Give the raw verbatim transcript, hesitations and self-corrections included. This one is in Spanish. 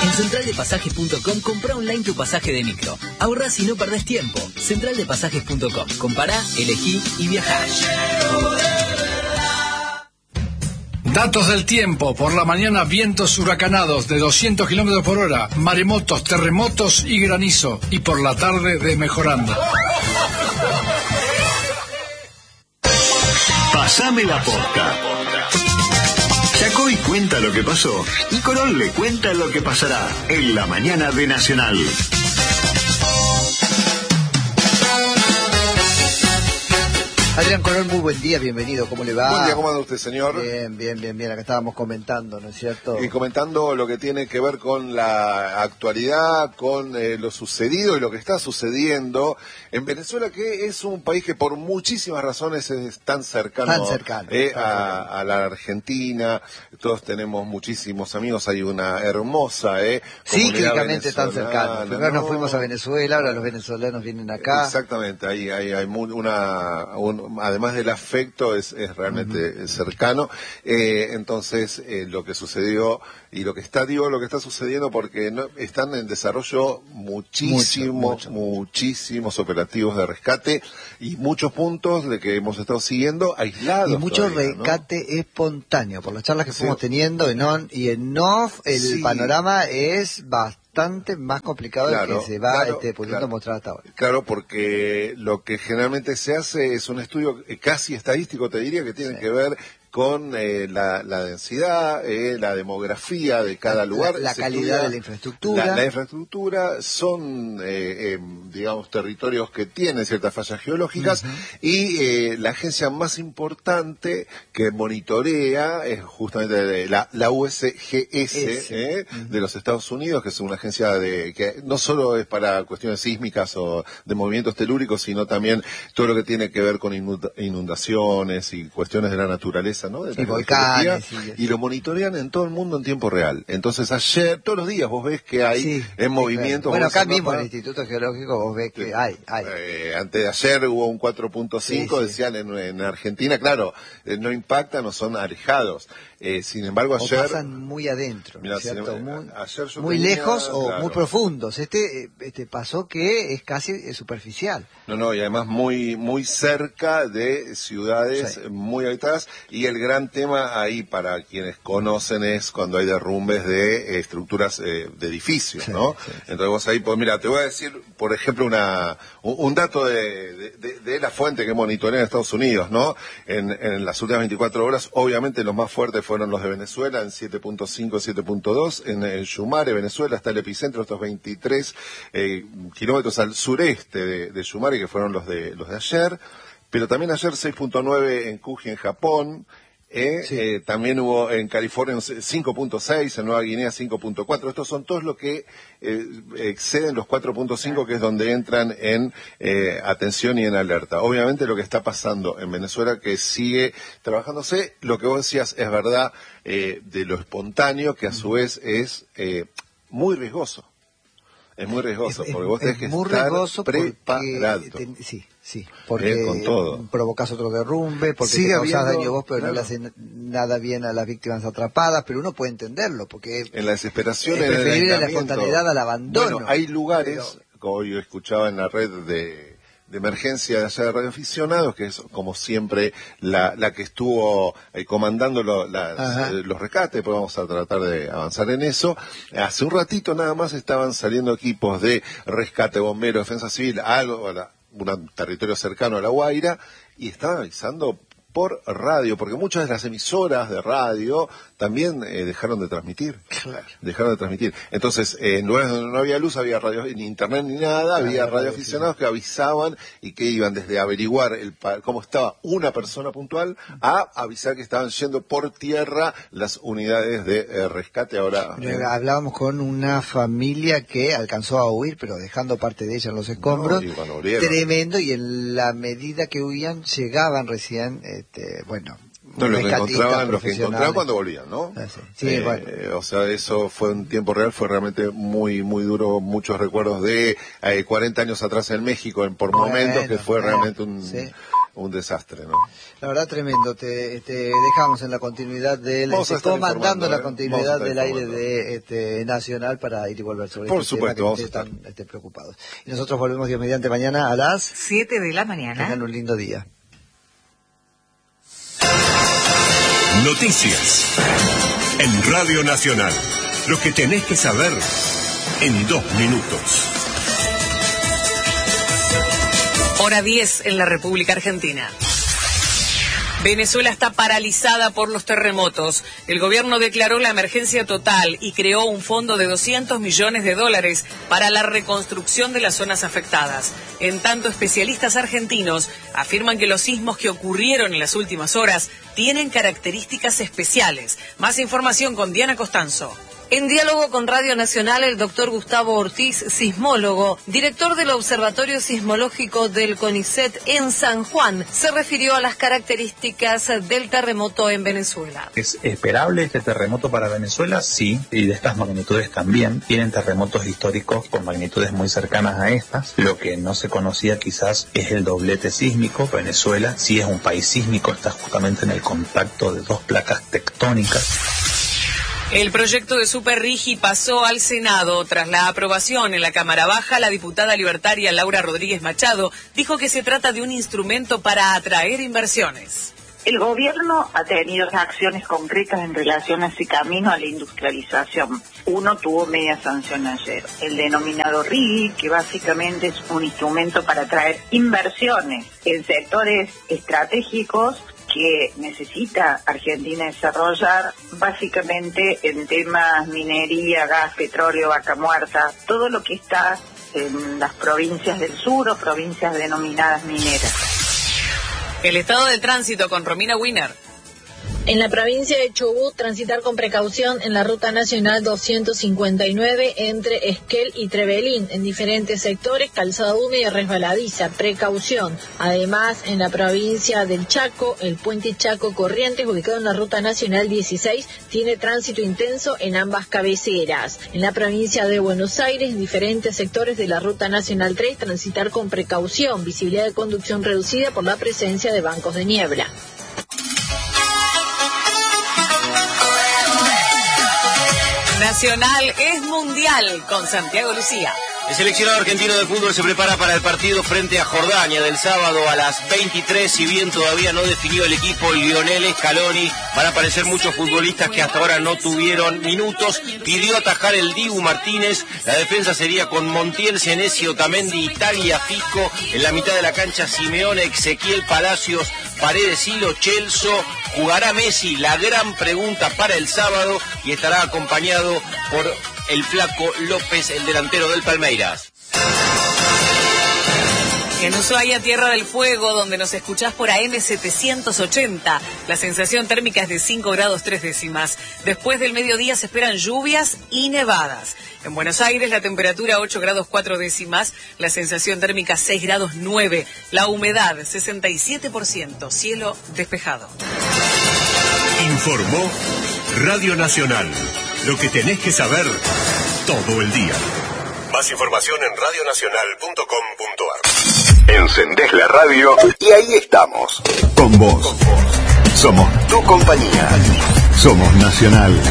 En central de pasajes punto com comprá online tu pasaje de micro. Ahorrás y no perdés tiempo. central de pasajes punto com. Compará, elegí y viajá. Datos del tiempo. Por la mañana, vientos huracanados de doscientos kilómetros por hora, maremotos, terremotos y granizo. Y por la tarde, desmejorando. Pasame la posta. Chacoy cuenta lo que pasó y Corol le cuenta lo que pasará en la mañana de Nacional. Adrián Corol, muy buen día, bienvenido, ¿cómo le va? Buen día, ¿cómo anda usted, señor? Bien, bien, bien, bien, acá estábamos comentando, ¿no es cierto? Y comentando lo que tiene que ver con la actualidad, con eh, lo sucedido y lo que está sucediendo en Venezuela, que es un país que por muchísimas razones es tan cercano, tan cercano, eh, tan a, cercano. a la Argentina. Todos tenemos muchísimos amigos, hay una hermosa eh, Cíclicamente tan cercano. Primero ¿no? nos fuimos a Venezuela, ahora los venezolanos vienen acá. Exactamente, ahí hay, hay muy, una... Un, además del afecto, es, es realmente uh-huh. cercano. Eh, entonces, eh, lo que sucedió y lo que está, digo, lo que está sucediendo, porque no, están en desarrollo muchísimos, mucho, mucho. muchísimos operativos de rescate y muchos puntos de que hemos estado siguiendo aislados. Y mucho todavía, rescate ¿no? espontáneo, por las charlas que sí. fuimos teniendo en on y en off, el sí. panorama es bastante. bastante más complicado claro, del que se va claro, este, pudiendo claro, mostrar hasta ahora. Claro, porque lo que generalmente se hace es un estudio casi estadístico, te diría, que tiene sí. que ver con eh, la, la densidad, eh, la demografía de cada lugar. La, la calidad de la infraestructura. La, la infraestructura son, eh, eh, digamos, territorios que tienen ciertas fallas geológicas uh-huh. y eh, la agencia más importante que monitorea es justamente la, la U S G S eh, uh-huh. de los Estados Unidos, que es una agencia de que no solo es para cuestiones sísmicas o de movimientos telúricos, sino también todo lo que tiene que ver con inundaciones y cuestiones de la naturaleza, ¿no? De y volcanes y, y lo monitorean en todo el mundo en tiempo real. Entonces ayer, todos los días vos ves que hay sí, en movimiento. Bueno, acá mismo para... en el Instituto Geológico vos ves que sí. hay, hay. Eh, antes de ayer hubo un cuatro punto cinco, sí, decían sí. En, en Argentina, claro, eh, no impactan o son alejados. Eh, sin embargo ayer... O pasan muy adentro, mirá, ¿cierto? Sin, muy ayer yo muy tenía, lejos o claro. muy profundos. Este, este pasó que es casi superficial. No, no, y además muy, muy cerca de ciudades sí. muy habitadas, y el gran tema ahí para quienes conocen es cuando hay derrumbes de eh, estructuras eh, de edificios, sí, ¿no? Sí, sí. Entonces vos ahí, pues mira, te voy a decir, por ejemplo, una un, un dato de, de, de, de la fuente que monitorea en Estados Unidos, ¿no? En, en las últimas veinticuatro horas, obviamente los más fuertes fueron los de Venezuela, en siete punto cinco, siete punto dos, en el Yumare, Venezuela, está el epicentro, estos veintitrés eh, kilómetros al sureste de, de Yumare, que fueron los de los de ayer, pero también ayer seis punto nueve en Kuji, en Japón. Eh, sí. eh, también hubo en California cinco punto seis, en Nueva Guinea cinco punto cuatro. Estos son todos los que eh, exceden los cuatro punto cinco, que es donde entran en eh, atención y en alerta. Obviamente lo que está pasando en Venezuela, que sigue trabajándose, lo que vos decías es verdad, eh, de lo espontáneo, que a su vez es eh, muy riesgoso. Es muy riesgoso, es, porque vos tenés que muy estar preparado. Te, sí, sí, porque eh, con todo. Provocás otro derrumbe, porque Sigue te causás habiendo, daño vos, pero claro. no le hacen nada bien a las víctimas atrapadas, pero uno puede entenderlo, porque en la desesperación, es preferible la espontaneidad al abandono. Bueno, hay lugares, pero... como yo escuchaba en la red de... de emergencia de allá de radioaficionados, que es como siempre la, la que estuvo eh, comandando lo, las, eh, los rescates, pues vamos a tratar de avanzar en eso. Hace un ratito nada más estaban saliendo equipos de rescate, bomberos, defensa civil, algo, a la, un territorio cercano a La Guaira, y estaban avisando por radio, porque muchas de las emisoras de radio también eh, dejaron de transmitir. Claro. Dejaron de transmitir. Entonces, eh, en lugares donde no había luz, había radio, ni internet ni nada, claro, había radioaficionados sí. que avisaban y que iban desde averiguar el, cómo estaba una persona puntual a avisar que estaban yendo por tierra las unidades de eh, rescate. Ahora eh, hablábamos con una familia que alcanzó a huir, pero dejando parte de ella en los escombros. No, y tremendo, y en la medida que huían llegaban recién, este, bueno, no, lo que encontraban, los que encontraban cuando volvían, ¿no? Ah, sí. Sí, eh, bueno. O sea, eso fue en tiempo real, fue realmente muy muy duro. Muchos recuerdos de eh, cuarenta años atrás en México, en por bueno, momentos, que fue bueno, realmente un... Sí. un desastre, ¿no? La verdad, tremendo. Te, te dejamos en la continuidad del... Vamos a Te estar comandando la informando, ¿eh? continuidad Vamos a del estar aire informando. de este, Nacional para ir y volver sobre Por este supuesto, tema vamos que a ustedes están este, preocupados. Y nosotros volvemos Dios mediante mañana a las... siete de la mañana. Tengan un lindo día. Noticias en Radio Nacional. Lo que tenés que saber en dos minutos. Hora diez en la República Argentina. Venezuela está paralizada por los terremotos. El gobierno declaró la emergencia total y creó un fondo de doscientos millones de dólares para la reconstrucción de las zonas afectadas. En tanto, especialistas argentinos afirman que los sismos que ocurrieron en las últimas horas tienen características especiales. Más información con Diana Costanzo. En diálogo con Radio Nacional, el doctor Gustavo Ortiz, sismólogo, director del Observatorio Sismológico del CONICET en San Juan, se refirió a las características del terremoto en Venezuela. ¿Es esperable este terremoto para Venezuela? Sí, y de estas magnitudes también. Tienen terremotos históricos con magnitudes muy cercanas a estas. Lo que no se conocía quizás es el doblete sísmico. Venezuela sí es un país sísmico, está justamente en el contacto de dos placas tectónicas. El proyecto de Superrigi pasó al Senado. Tras la aprobación en la Cámara Baja, la diputada libertaria Laura Rodríguez Machado dijo que se trata de un instrumento para atraer inversiones. El gobierno ha tenido acciones concretas en relación a ese camino a la industrialización. Uno tuvo media sanción ayer, el denominado RIGI, que básicamente es un instrumento para atraer inversiones en sectores estratégicos que necesita Argentina desarrollar, básicamente en temas minería, gas, petróleo, vaca muerta, todo lo que está en las provincias del sur o provincias denominadas mineras. El estado del tránsito con Romina Wiener. En la provincia de Chubut, transitar con precaución en la ruta nacional doscientos cincuenta y nueve entre Esquel y Trevelín, en diferentes sectores, calzada húmeda y resbaladiza, precaución. Además, en la provincia del Chaco, el puente Chaco Corrientes, ubicado en la ruta nacional dieciséis, tiene tránsito intenso en ambas cabeceras. En la provincia de Buenos Aires, en diferentes sectores de la ruta nacional tres, transitar con precaución, visibilidad de conducción reducida por la presencia de bancos de niebla. Nacional es mundial con Santiago Lucía. El seleccionado argentino de fútbol se prepara para el partido frente a Jordania del sábado a las veintitrés. Si bien todavía no definió el equipo Lionel Scaloni, van a aparecer muchos futbolistas que hasta ahora no tuvieron minutos. Pidió atajar el Dibu Martínez. La defensa sería con Montiel, Senesi, Otamendi, Italia, Fisco. En la mitad de la cancha, Simeone, Ezequiel Palacios, Paredes y Lo Celso. ¿Jugará Messi? La gran pregunta para el sábado, y estará acompañado por el Flaco López, el delantero del Palmeiras. En Ushuaia, Tierra del Fuego, donde nos escuchás por A M setecientos ochenta. La sensación térmica es de cinco grados tres décimas. Después del mediodía se esperan lluvias y nevadas. En Buenos Aires, la temperatura ocho grados cuatro décimas. La sensación térmica seis grados nueve. La humedad sesenta y siete por ciento. Cielo despejado. Informó Radio Nacional. Lo que tenés que saber todo el día. Más información en radio nacional punto com punto ar. Encendés la radio y ahí estamos. Con vos. Somos tu compañía. Somos Nacional.